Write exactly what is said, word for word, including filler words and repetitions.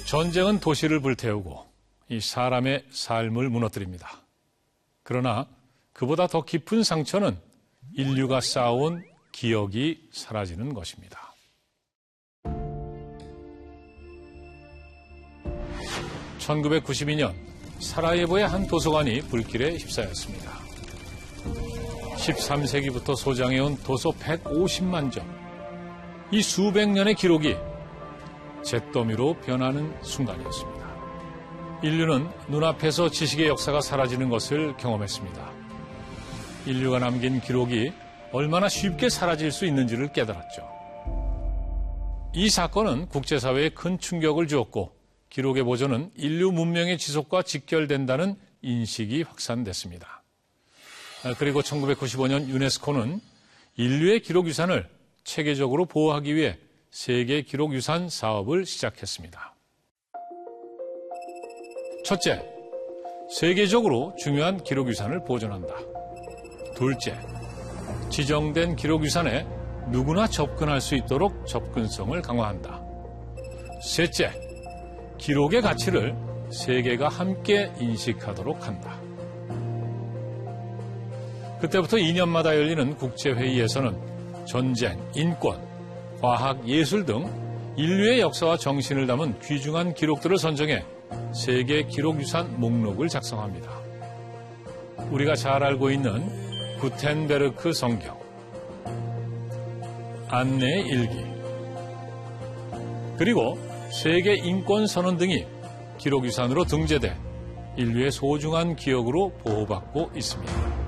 전쟁은 도시를 불태우고 이 사람의 삶을 무너뜨립니다. 그러나 그보다 더 깊은 상처는 인류가 쌓아온 기억이 사라지는 것입니다. 천구백구십이 년 사라예보의 한 도서관이 불길에 휩싸였습니다. 십삼 세기부터 소장해온 도서 백오십만 점, 이 수백 년의 기록이 잿더미로 변하는 순간이었습니다. 인류는 눈앞에서 지식의 역사가 사라지는 것을 경험했습니다. 인류가 남긴 기록이 얼마나 쉽게 사라질 수 있는지를 깨달았죠. 이 사건은 국제사회에 큰 충격을 주었고 기록의 보존은 인류 문명의 지속과 직결된다는 인식이 확산됐습니다. 그리고 천구백구십오 년 유네스코는 인류의 기록유산을 체계적으로 보호하기 위해 세계 기록유산 사업을 시작했습니다. 첫째, 세계적으로 중요한 기록유산을 보존한다. 둘째, 지정된 기록유산에 누구나 접근할 수 있도록 접근성을 강화한다. 셋째, 기록의 가치를 세계가 함께 인식하도록 한다. 그때부터 이 년마다 열리는 국제회의에서는 전쟁, 인권, 과학, 예술 등 인류의 역사와 정신을 담은 귀중한 기록들을 선정해 세계 기록유산 목록을 작성합니다. 우리가 잘 알고 있는 구텐베르크 성경, 안내 일기, 그리고 세계 인권 선언 등이 기록유산으로 등재돼 인류의 소중한 기억으로 보호받고 있습니다.